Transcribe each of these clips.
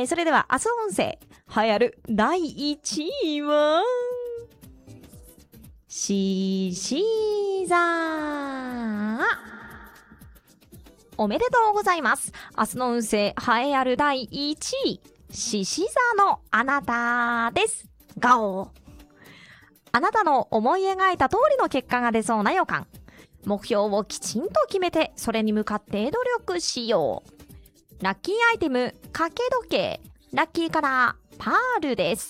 それでは明日音声流行る第1位は獅子座。おめでとうございます。明日の運勢栄えある第1位、獅子座のあなたです。ガオー。あなたの思い描いた通りの結果が出そうな予感。目標をきちんと決めて、それに向かって努力しよう。ラッキーアイテム、掛け時計。ラッキーカラー、パールです。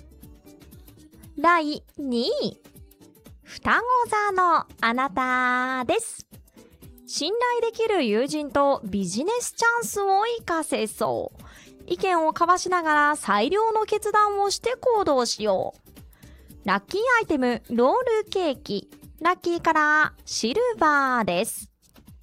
第2位、双子座のあなたです。信頼できる友人とビジネスチャンスを活かせそう。意見を交わしながら最良の決断をして行動しよう。ラッキーアイテム、ロールケーキ。ラッキーカラー、シルバーです。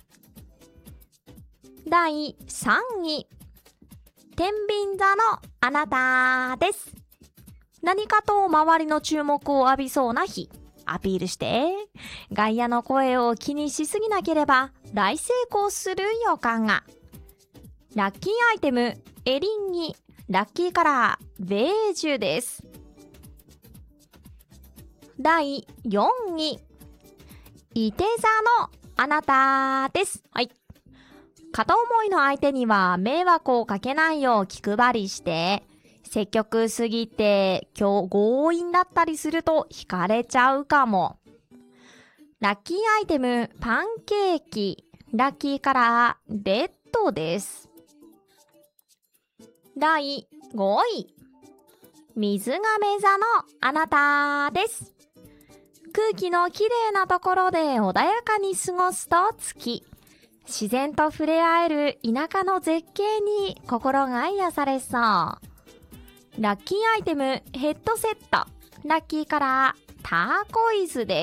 第3位、天秤座のあなたです。何かと周りの注目を浴びそうな日。アピールして。外野の声を気にしすぎなければ大成功する予感が。ラッキーアイテム、エリンギ。ラッキーカラー、ベージュです。第4位、いて座のあなたです。はい。片思いの相手には迷惑をかけないよう気配りして、積極すぎて強引だったりすると惹かれちゃうかも。ラッキーアイテム、パンケーキ。ラッキーカラー、レッドです。第5位、水亀座のあなたです。空気のきれいなところで穏やかに過ごすと月。自然と触れ合える田舎の絶景に心が癒されそう。ラッキーアイテム、ヘッドセット。ラッキーカラー、ターコイズです。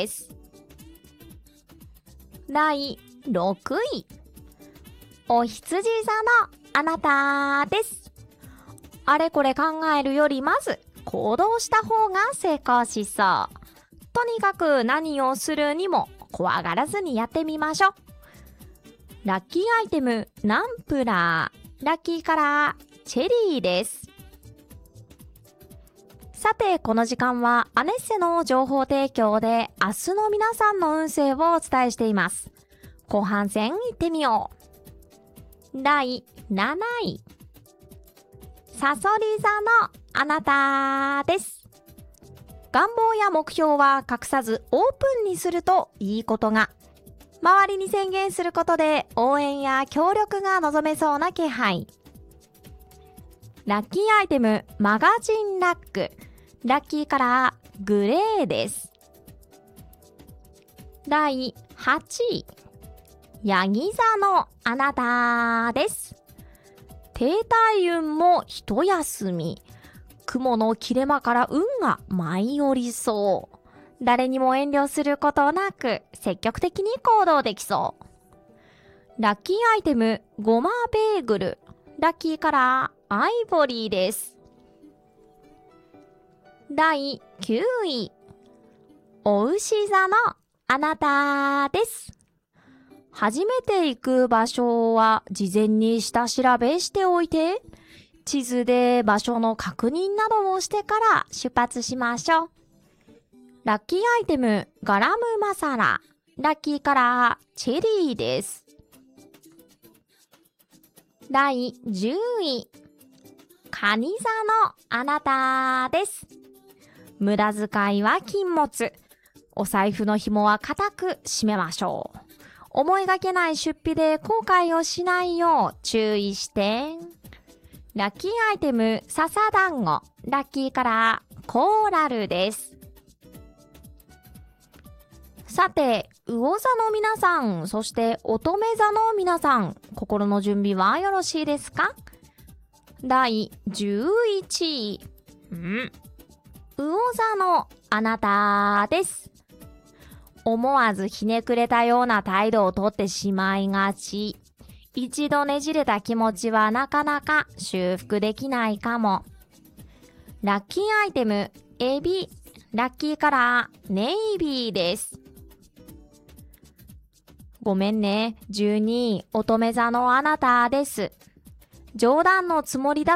第6位、お羊座のあなたです。あれこれ考えるよりまず行動した方が成功しそう。とにかく何をするにも怖がらずにやってみましょう。ラッキーアイテム、ナンプラー。ラッキーカラー、チェリーです。さて、この時間はアネッセの情報提供で明日の皆さんの運勢をお伝えしています。後半戦行ってみよう。第7位、さそり座のあなたです。願望や目標は隠さずオープンにするといいことが。周りに宣言することで応援や協力が望めそうな気配。ラッキーアイテム、マガジンラック。ラッキーカラー、グレーです。第8位、ヤギ座のあなたです。停滞運も一休み。雲の切れ間から運が舞い降りそう。誰にも遠慮することなく積極的に行動できそう。ラッキーアイテム、ごまベーグル。ラッキーカラー、アイボリーです。第9位、お牛座のあなたです。初めて行く場所は事前に下調べしておいて、地図で場所の確認などをしてから出発しましょう。ラッキーアイテム、ガラムマサラ。ラッキーカラー、チェリーです。第10位、カニ座のあなたです。無駄遣いは禁物。お財布の紐は固く締めましょう。思いがけない出費で後悔をしないよう注意して。ラッキーアイテム、笹団子。ラッキーカラー、コーラルです。さて、魚座の皆さん、そして乙女座の皆さん、心の準備はよろしいですか？第11位、魚座のあなたです。思わずひねくれたような態度をとってしまいがち。一度ねじれた気持ちはなかなか修復できないかも。ラッキーアイテム、エビ。ラッキーカラー、ネイビーです。ごめんね、12位、乙女座のあなたです。冗談のつもりだ